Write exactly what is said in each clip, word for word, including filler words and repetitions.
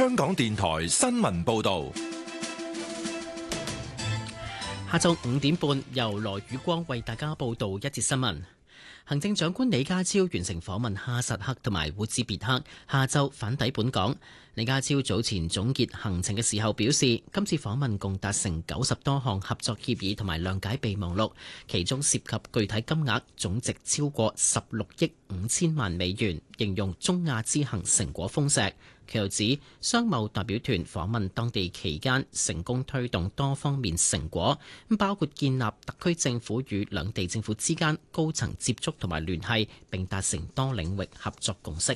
香港電台新聞報道。 下晝五點半，由羅宇光為大家報道一節新聞。行政長官李家超完成訪問哈薩克同埋烏茲別克，下晝返抵本港。李家超早前總結行程嘅時候表示，今次訪問共達成九十多項合作協議同埋諒解備忘錄，其中涉及具體金額總值超過十六億五千萬美元，形容中亞之行成果豐碩。佢又指，商貿代表團訪問當地期間，成功推動多方面成果，包括建立特區政府與兩地政府之間高層接觸同埋聯繫，並達成多領域合作共識。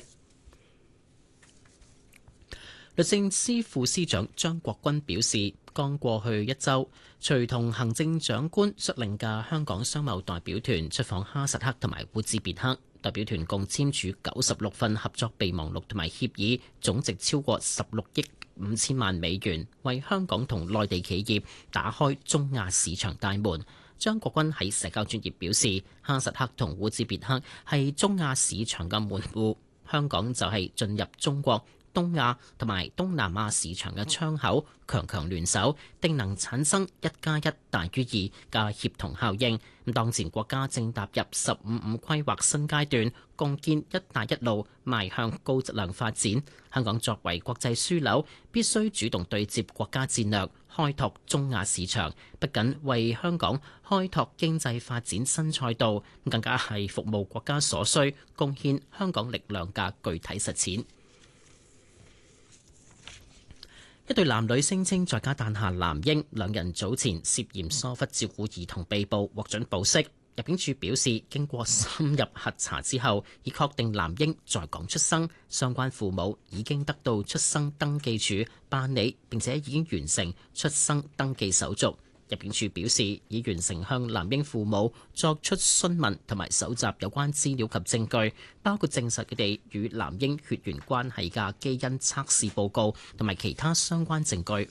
律政司副司長張國軍表示，剛過去一週，隨同行政長官率領嘅香港商貿代表團出訪哈薩克同埋烏茲別克，代表團共簽署九十六份合作備忘錄同埋協議，總值超過十六億五千萬美元，為香港同內地企業打開中亞市場大門。張國軍喺社交專頁表示，哈薩克同烏茲別克係中亞市場嘅門戶，香港就係進入中國、東亞同埋東南亞市場嘅窗口，強強聯手，定能產生一加一大於二嘅協同效應。咁當前國家正踏入十五五規劃新階段，共建一帶一路，邁向高質量發展。香港作為國際樞紐，必須主動對接國家戰略，開拓中亞市場，不僅為香港開拓經濟發展新賽道，更加係服務國家所需，貢獻香港力量嘅具體實踐。一對男女聲稱在家誕下男嬰，兩人早前涉嫌疏忽照顧兒童被捕，獲准保釋。入境處表示，經過深入核查之後，已確定男嬰在港出生，相關父母已經得到出生登記處辦理，並且已經完成出生登記手續。入境處表示，已完成向男嬰父母作出詢問同埋搜集有關資料及證據，包括證實佢哋與男嬰血緣關係嘅基因測試報告同埋其他相關證據。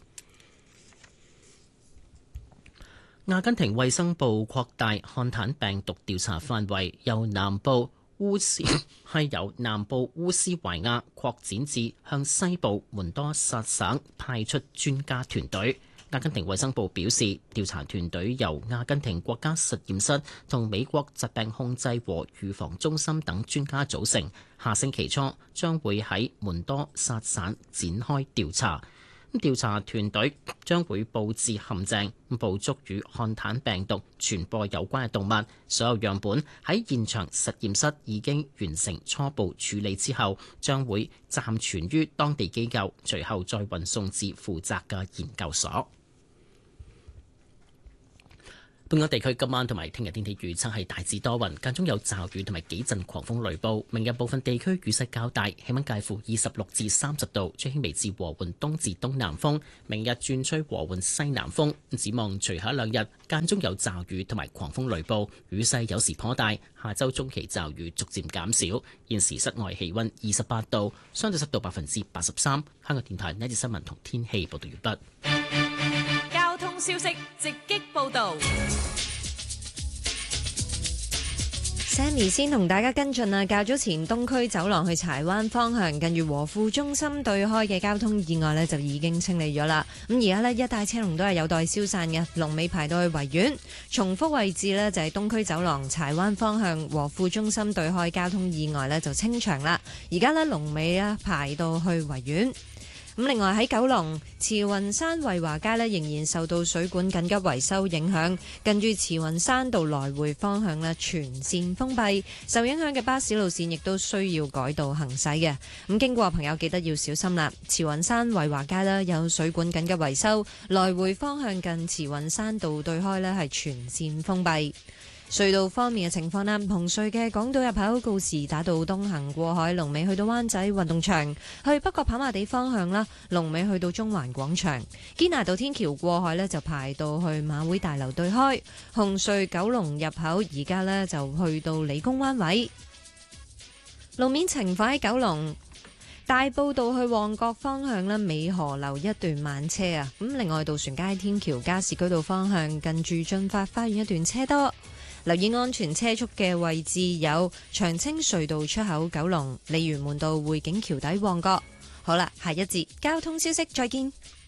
阿根廷衛生部擴大漢坦病毒調查範圍，由南部烏斯係由南部烏斯懷亞擴展至向西部門多薩省派出專家團隊。阿根廷衛生部表示，調查團隊由阿根廷國家實驗室同美國疾病控制和預防中心等專家組成，下星期初將會喺門多薩省展開調查。調查團隊將會佈置陷阱，捕捉與漢坦病毒傳播有關嘅動物。所有樣本喺現場實驗室已經完成初步處理之後，將會暫存於當地機構，隨後再運送至負責嘅研究所。本港地區今晚同埋聽日天氣預測係大致多雲，間中有驟雨同埋幾陣狂風雷暴。明日部分地區雨勢較大，氣溫介乎二十六至三十度，吹輕微至和緩東至東南風。明日轉吹和緩西南風。展望隨後一兩日間中有驟雨同埋狂風雷暴，雨勢有時頗大。下週中期驟雨逐漸減少。現時室外氣溫二十八度，相對濕度百分之八十三。香港電台呢節新聞同天氣報道完畢。 交通消息直擊報道。 Sammy 先同大家跟進啊，較早前東區走廊去柴灣方向近住和富中心對開嘅交通意外呢，就已經清理咗啦。咁而家呢，一帶車龍都係有待消散嘅，龍尾排到去維園。重複位置呢，就係東區走廊柴灣方向和富中心對開交通意外呢，就清場啦。而家呢，龍尾啊排到去維園。咁另外喺九龍慈雲山惠華街呢，仍然受到水管緊急維修影響，近住慈雲山道來回方向呢，全線封閉，受影響嘅巴士路線亦都需要改道行駛嘅。咁經過嘅朋友記得要小心啦。慈雲山惠華街呢，有水管緊急維修，來回方向近慈雲山道對開呢，係全線封閉。隧道方面嘅情況啦，紅隧嘅港島入口告士打道東行過海，龍尾去到灣仔運動場；去北角跑馬地方向啦，龍尾去到中環廣場。堅拿道天橋過海呢，就排到去馬會大樓對開。紅隧九龍入口而家呢，就去到理工灣位。路面情況喺九龍大埔道去旺角方向呢，美河樓一段慢車啊。咁另外渡船街天橋加士居道方向近住駿發花園一段車多。留意安全車速嘅位置有長青隧道出口九龍、鯉魚門道匯景橋底旺角。 好啦，下一節交通消息再見。